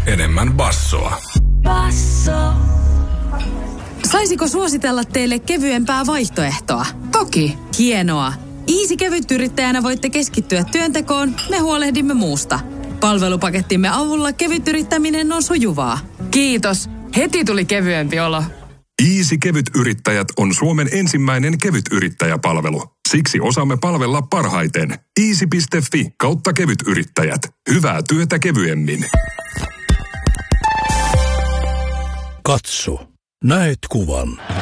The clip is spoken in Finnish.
enemmän bassoa. Basso. Saisiko suositella teille kevyempää vaihtoehtoa? Toki. Hienoa. Easy kevytyrittäjänä voitte keskittyä työntekoon, me huolehdimme muusta. Palvelupakettimme avulla kevytyrittäminen on sujuvaa. Kiitos. Heti tuli kevyempi olo. Easy Kevytyrittäjät on Suomen ensimmäinen kevytyrittäjäpalvelu. Siksi osaamme palvella parhaiten. Easy.fi/kevytyrittäjät. Hyvää työtä kevyemmin. Katso. Näet kuvan.